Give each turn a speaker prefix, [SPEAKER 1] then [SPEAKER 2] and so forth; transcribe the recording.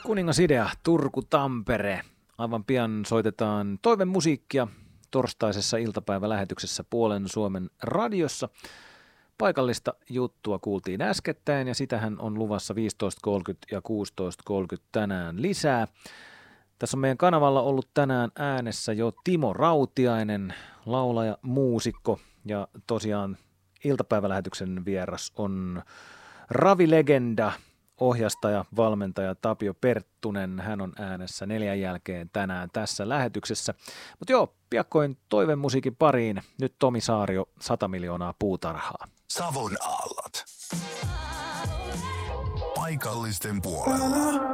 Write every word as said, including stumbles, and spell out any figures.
[SPEAKER 1] Kuningasidea, Turku, Tampere. Aivan pian soitetaan toivemusiikkia torstaisessa iltapäivälähetyksessä Puolen Suomen radiossa. Paikallista juttua kuultiin äskettäin ja sitähän on luvassa viisitoista kolmekymmentä ja kuusitoista kolmekymmentä tänään lisää. Tässä on meidän kanavalla ollut tänään äänessä jo Timo Rautiainen, laulaja, muusikko ja tosiaan iltapäivälähetyksen vieras on ravilegenda, ohjastaja, valmentaja Tapio Perttunen. Hän on äänessä neljän jälkeen tänään tässä lähetyksessä. Mutta joo, piakkoin toivemusiikin pariin. Nyt Tomi Saario, sata miljoonaa puutarhaa.
[SPEAKER 2] Savon aallot. Paikallisten puolella.